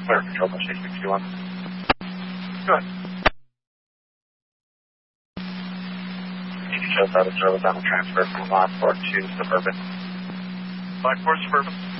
Clear control, no 661. Go ahead. You can show that observer on the transfer from Lockport to Suburban. Lockport, Suburban.